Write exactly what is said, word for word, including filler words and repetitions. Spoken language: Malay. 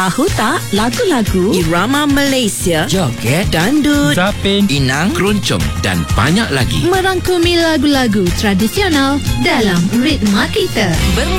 Tahu tak lagu-lagu irama Malaysia, Joget, dandut, Zapin, Inang, keroncong dan banyak lagi. merangkumi lagu-lagu tradisional dalam ritma kita.